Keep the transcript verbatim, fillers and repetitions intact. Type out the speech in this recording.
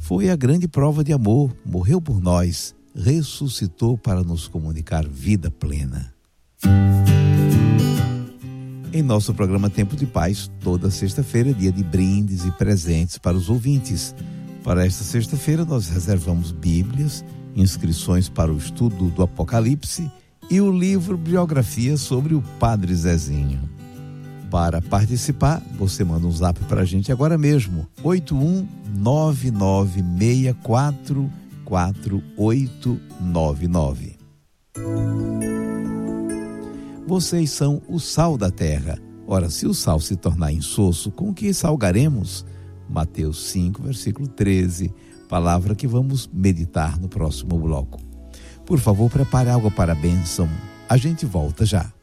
foi a grande prova de amor, morreu por nós, ressuscitou para nos comunicar vida plena. Em nosso programa Tempo de Paz, toda sexta-feira é dia de brindes e presentes para os ouvintes. Para esta sexta-feira nós reservamos Bíblias, inscrições para o estudo do Apocalipse e o livro Biografia sobre o Padre Zezinho. Para participar, você manda um zap para a gente agora mesmo, oito um nove nove seis quatro quatro oito nove nove. Vocês são o sal da terra. Ora, se o sal se tornar insosso, com que salgaremos? Mateus cinco, versículo treze, palavra que vamos meditar no próximo bloco. Por favor, prepare água para a bênção. A gente volta já.